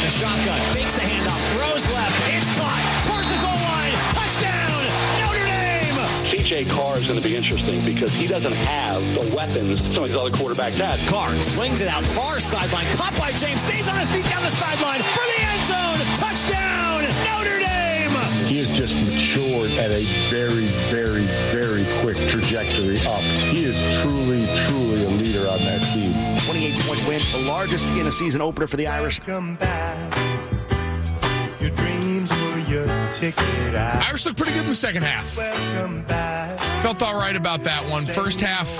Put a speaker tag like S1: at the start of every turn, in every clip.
S1: the shotgun, fakes the handoff, throws left, it's caught, towards the goal line, touchdown, Notre Dame!
S2: C.J. Carr is going to be interesting because he doesn't have the weapons some of these other quarterbacks had.
S1: Carr swings it out far sideline, caught by James, stays on his feet down the sideline for the end zone, touchdown, Notre Dame!
S3: He has just matured at a very, very, very quick trajectory up. He is truly, truly a leader on that team.
S4: 28-point win, the largest in a season opener for the Irish.
S5: Welcome back. Your dreams were your ticket out.
S6: Irish looked pretty good in the second half.
S5: Welcome back.
S6: Felt all right about that one. First half,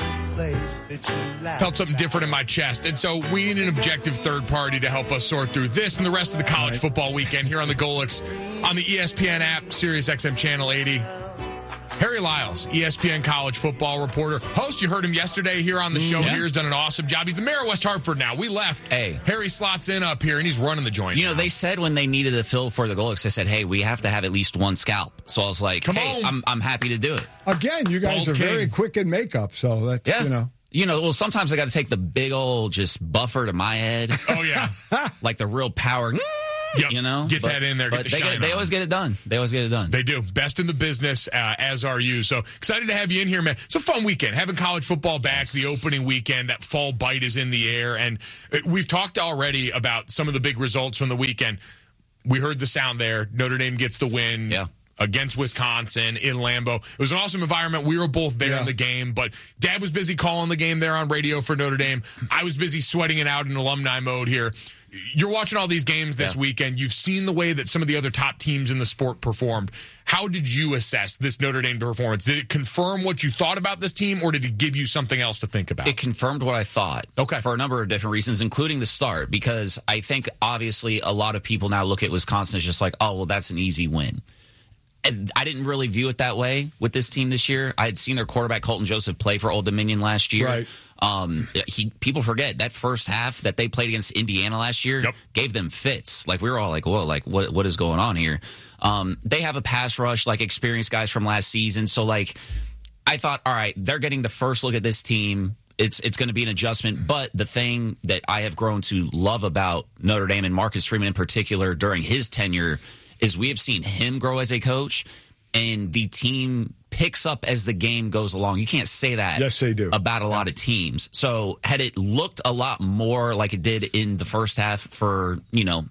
S6: felt something different in my chest. And so we need an objective third party to help us sort through this and the rest of the college football weekend here on the Golix on the ESPN app, Sirius XM Channel 80. Harry Lyles, ESPN college football reporter. Host, you heard him yesterday here on the show.
S7: Yeah.
S6: He's done an awesome job. He's the mayor of West Hartford now. We left.
S7: Hey.
S6: Harry slots in up here, and he's running the joint.
S7: You know,
S6: now.
S7: they said when they needed a fill for the Golix, they said, hey, we have to have at least one scalp. So I was like,
S6: Come
S7: hey,
S6: on.
S7: I'm happy to do it.
S8: Again, you guys
S6: Bald
S8: are very
S6: King.
S8: quick in makeup, so that's,
S7: Yeah. Well, sometimes I got to take the big old just buffer to my head.
S6: Oh, yeah.
S7: Like the real power.
S6: Yep.
S7: Get
S6: that in there. Get the shine
S7: they
S6: on.
S7: always get it done.
S6: They do. Best in the business, as are you. So excited to have you in here, man. It's a fun weekend. Having college football back, the opening weekend, that fall bite is in the air. And we've talked already about some of the big results from the weekend. We heard the sound there. Notre Dame gets the win.
S7: Yeah.
S6: Against Wisconsin in Lambeau. It was an awesome environment. We were both there in the game, but Dad was busy calling the game there on radio for Notre Dame. I was busy sweating it out in alumni mode here. You're watching all these games this weekend. You've seen the way that some of the other top teams in the sport performed. How did you assess this Notre Dame performance? Did it confirm what you thought about this team, or did it give you something else to think about?
S7: It confirmed what I thought.
S6: Okay.
S7: For a number of different reasons, including the start, because I think obviously a lot of people now look at Wisconsin as just like, oh, well, that's an easy win. And I didn't really view it that way with this team this year. I had seen their quarterback, Colton Joseph, play for Old Dominion last year.
S8: Right.
S7: People forget that first half that they played against Indiana last year gave them fits. Like, we were all like, whoa, like, what is going on here? They have a pass rush, like experienced guys from last season. So, like, I thought, all right, they're getting the first look at this team. It's going to be an adjustment. But the thing that I have grown to love about Notre Dame and Marcus Freeman in particular during his tenure is we have seen him grow as a coach, and the team picks up as the game goes along. You can't say that
S8: Yes, they do.
S7: about a lot of teams. So had it looked a lot more like it did in the first half for,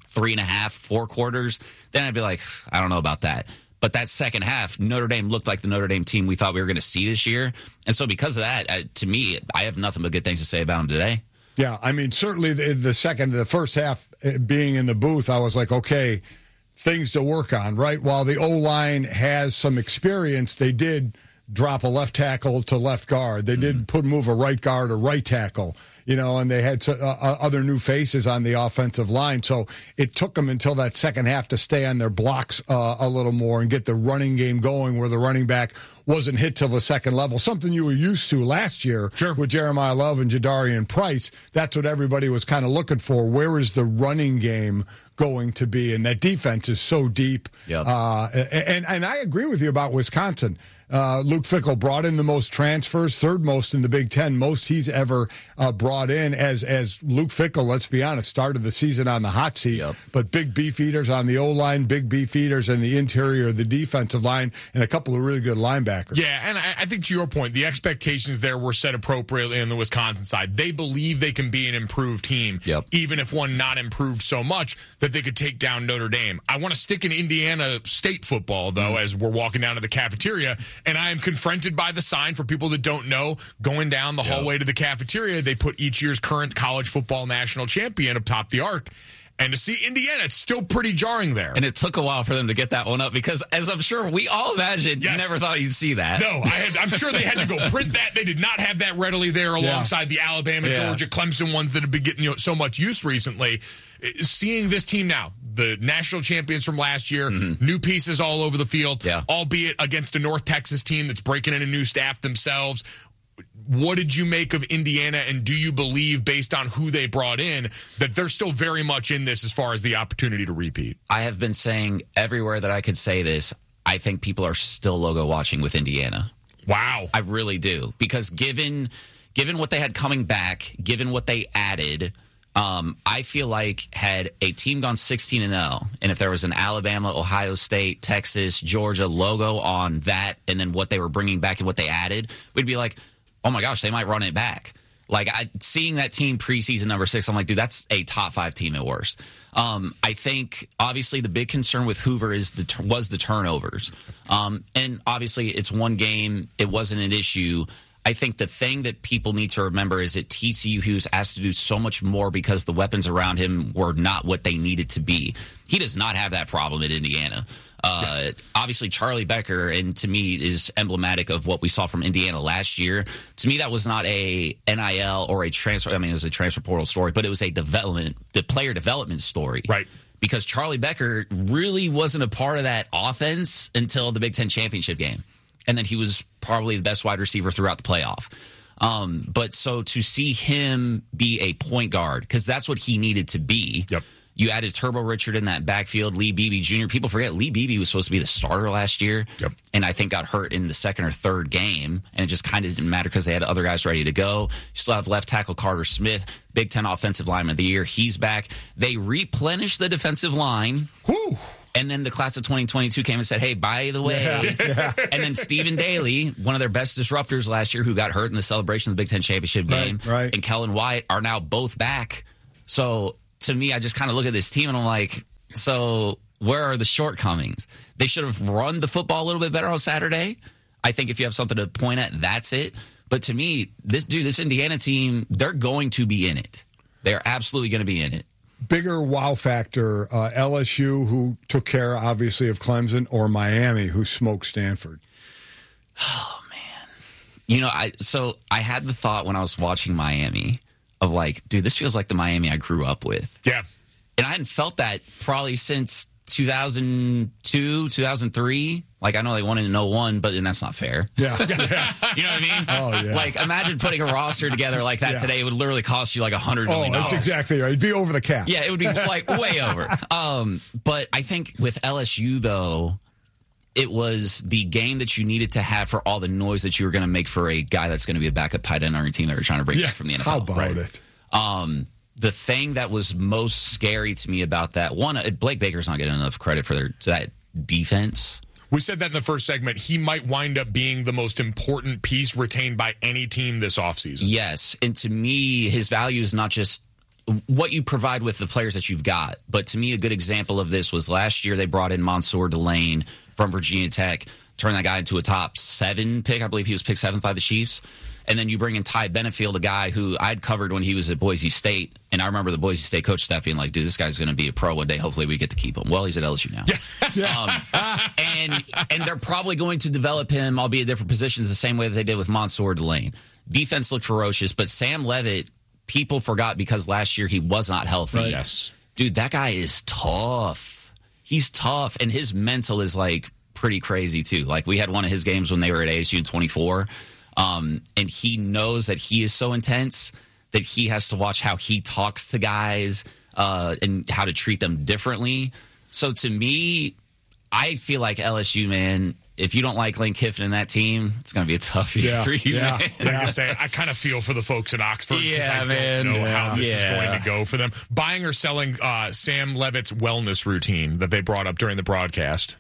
S7: 3.5, 4 quarters, then I'd be like, I don't know about that. But that second half, Notre Dame looked like the Notre Dame team we thought we were going to see this year. And so because of that, to me, I have nothing but good things to say about them today.
S8: Yeah, I mean, certainly the first half being in the booth, I was like, okay, things to work on, right? While the O-line has some experience, they did drop a left tackle to left guard. They did move a right guard to right tackle, and they had other new faces on the offensive line. So it took them until that second half to stay on their blocks a little more and get the running game going where the running back wasn't hit till the second level, something you were used to last year with Jeremiah Love and Jadarian Price. That's what everybody was kind of looking for. Where is the running game going to be? And that defense is so deep.
S7: Yep.
S8: And I agree with you about Wisconsin. Luke Fickell brought in the most transfers, third most in the Big Ten, most he's ever brought in as Luke Fickell, let's be honest, started the season on the hot seat.
S7: Yep.
S8: But big beef eaters on the O-line, big beef eaters in the interior of the defensive line, and a couple of really good linebackers.
S6: Yeah, and I think to your point, the expectations there were set appropriately on the Wisconsin side. They believe they can be an improved team, even if one not improved so much that they could take down Notre Dame. I want to stick in Indiana State football, though, as we're walking down to the cafeteria, and I am confronted by the sign, for people that don't know, going down the hallway to the cafeteria, they put each year's current college football national champion atop the arc. And to see Indiana, it's still pretty jarring there.
S7: And it took a while for them to get that one up because, as I'm sure we all imagined, you never thought you'd see that.
S6: No, I'm sure they had to go print that. They did not have that readily there alongside the Alabama, Georgia, Clemson ones that have been getting so much use recently. Seeing this team now, the national champions from last year, new pieces all over the field, albeit against a North Texas team that's breaking in a new staff themselves. What did you make of Indiana, and do you believe, based on who they brought in, that they're still very much in this as far as the opportunity to repeat?
S7: I have been saying everywhere that I could say this, I think people are still logo watching with Indiana.
S6: Wow.
S7: I really do. Because given what they had coming back, given what they added, I feel like had a team gone 16-0, and if there was an Alabama, Ohio State, Texas, Georgia logo on that, and then what they were bringing back and what they added, we'd be like, oh my gosh, they might run it back. Like, seeing that team preseason number 6, I'm like, dude, that's a top 5 team at worst. I think, obviously, the big concern with Hoover was the turnovers. And obviously, it's one game. It wasn't an issue. I think the thing that people need to remember is that TCU, he was asked to do so much more because the weapons around him were not what they needed to be. He does not have that problem at Indiana. Obviously, Charlie Becker, and to me, is emblematic of what we saw from Indiana last year. To me, that was not a NIL or a transfer. I mean, it was a transfer portal story, but it was the player development story.
S6: Right.
S7: Because Charlie Becker really wasn't a part of that offense until the Big Ten championship game. And then he was probably the best wide receiver throughout the playoff. But so to see him be a point guard, because that's what he needed to be.
S6: Yep.
S7: You added Turbo Richard in that backfield, Lee Beebe Jr. People forget Lee Beebe was supposed to be the starter last year.
S6: Yep.
S7: And I think got hurt in the second or third game. And it just kind of didn't matter because they had other guys ready to go. You still have left tackle Carter Smith, Big Ten Offensive Lineman of the Year. He's back. They replenished the defensive line.
S8: Whew.
S7: And then the class of 2022 came and said, hey, by the way.
S8: Yeah.
S7: And then Stephen Daly, one of their best disruptors last year, who got hurt in the celebration of the Big Ten championship game,
S8: right.
S7: and Kellen Wyatt are now both back. So to me, I just kind of look at this team and I'm like, so where are the shortcomings? They should have run the football a little bit better on Saturday. I think if you have something to point at, that's it. But to me, this Indiana team, they're going to be in it. They're absolutely going to be in it.
S8: Bigger wow factor, LSU, who took care, obviously, of Clemson, or Miami, who smoked Stanford?
S7: Oh, man. You know, I had the thought when I was watching Miami of like, dude, this feels like the Miami I grew up with.
S6: Yeah.
S7: And I hadn't felt that probably since 2002, 2003. Like, I know they won in 01, and that's not fair.
S8: Yeah.
S7: You know what I mean?
S8: Oh, yeah.
S7: Like, imagine putting a roster together like that today. It would literally cost you like $100 million.
S8: Oh, that's exactly right. It'd be over the cap.
S7: Yeah, it would be like way over. But I think with LSU, though, it was the game that you needed to have for all the noise that you were going to make for a guy that's going to be a backup tight end on your team that you're trying to bring back from the NFL.
S8: How about it?
S7: The thing that was most scary to me about that, one, Blake Baker's not getting enough credit for that defense.
S6: We said that in the first segment. He might wind up being the most important piece retained by any team this offseason.
S7: Yes, and to me, his value is not just what you provide with the players that you've got, but to me, a good example of this was last year they brought in Mansour Delane from Virginia Tech, turned that guy into a top 7 pick. I believe he was picked 7th by the Chiefs. And then you bring in Ty Benefield, a guy who I'd covered when he was at Boise State. And I remember the Boise State coach staff being like, dude, this guy's going to be a pro one day. Hopefully we get to keep him. Well, he's at LSU now. And they're probably going to develop him, albeit different positions, the same way that they did with Mansour Delane. Defense looked ferocious, but Sam Levitt, people forgot because last year he was not healthy.
S6: Right. Yes.
S7: Dude, that guy is tough. He's tough, and his mental is, like, pretty crazy, too. Like, we had one of his games when they were at ASU in 24. And he knows that he is so intense that he has to watch how he talks to guys and how to treat them differently. So to me, I feel like LSU, man, if you don't like Lane Kiffin and that team, it's going to be a tough year for you, man.
S6: Like I say, I kind of feel for the folks at Oxford because I
S7: man.
S6: don't know how this is going to go for them. Buying or selling Sam Levitt's wellness routine that they brought up during the broadcast?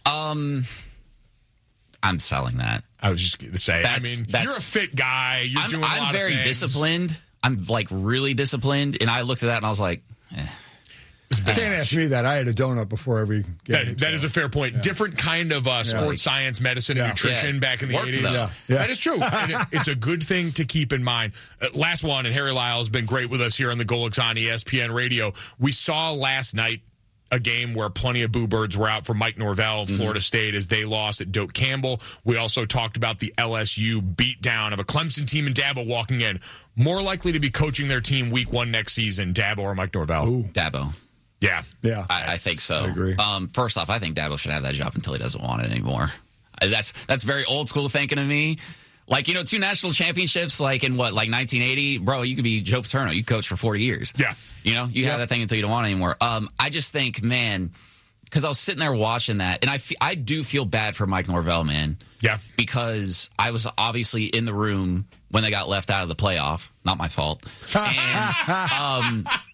S7: I'm selling that.
S6: I was just going to say, you're a fit guy. You're doing a lot of things. I'm very
S7: disciplined. I'm, like, really disciplined. And I looked at that and I was like,
S8: You can't ask me that. I had a donut before every game.
S6: That is a fair point. Yeah. Different kind of sports science, medicine, and nutrition back in the 80s. That is true. And it's a good thing to keep in mind. Last one, and Harry Lyle has been great with us here on the Golics on ESPN Radio. We saw last night a game where plenty of boo birds were out for Mike Norvell, Florida State, as they lost at Doak Campbell. We also talked about the LSU beatdown of a Clemson team and Dabo walking in. More likely to be coaching their team week 1 next season, Dabo or Mike Norvell?
S8: Ooh.
S7: Dabo.
S8: Yeah.
S7: I think so.
S8: I agree.
S7: First off, I think Dabo should have that job until he doesn't want it anymore. That's very old school thinking of me. Like, 2 national championships, like in 1980, bro, you could be Joe Paterno. You coach for 40 years.
S6: Yeah.
S7: You have that thing until you don't want it anymore. I just think, man, because I was sitting there watching that, and I do feel bad for Mike Norvell, man.
S6: Yeah.
S7: Because I was obviously in the room when they got left out of the playoff. Not my fault. And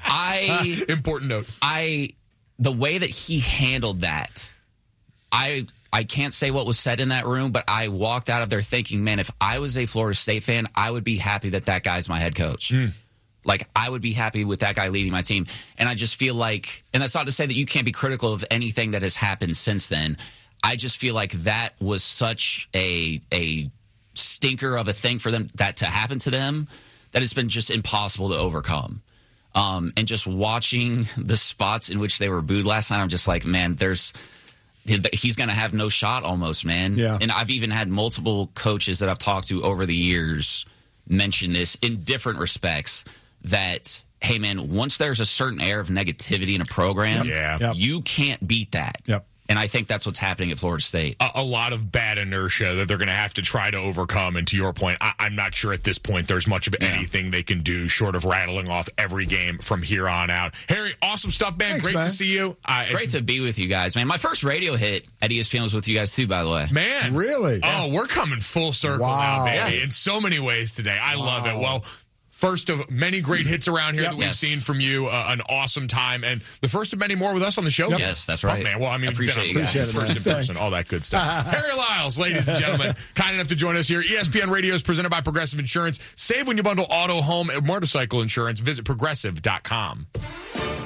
S6: Important note.
S7: The way that he handled that, I can't say what was said in that room, but I walked out of there thinking, man, if I was a Florida State fan, I would be happy that guy's my head coach. Like, I would be happy with that guy leading my team. And I just feel like, and that's not to say that you can't be critical of anything that has happened since then. I just feel like that was such a stinker of a thing for them, that to happen to them, that it's been just impossible to overcome. And just watching the spots in which they were booed last night, I'm just like, man, he's going to have no shot almost, man.
S8: Yeah.
S7: And I've even had multiple coaches that I've talked to over the years mention this in different respects, that, hey, man, once there's a certain air of negativity in a program, you can't beat that.
S8: Yep.
S7: And I think that's what's happening at Florida State.
S6: A lot of bad inertia that they're going to have to try to overcome. And to your point, I'm not sure at this point there's much of anything they can do short of rattling off every game from here on out. Harry, awesome stuff, man.
S8: Thanks,
S6: Great
S8: man.
S6: to see you.
S7: Great to be with you guys, man. My first radio hit at ESPN was with you guys, too, by the way.
S6: Man.
S8: Really?
S6: Oh, we're coming full circle now, baby. In so many ways today. I love it. Well, first of many great hits around here that we've seen from you. An awesome time. And the first of many more with us on the show.
S7: Yep. Yes, that's right.
S6: Oh, man. Well, I mean,
S7: appreciate you guys.
S6: First in person, all that good stuff. Harry Lyles, ladies and gentlemen, kind enough to join us here. ESPN Radio is presented by Progressive Insurance. Save when you bundle auto, home, and motorcycle insurance. Visit progressive.com.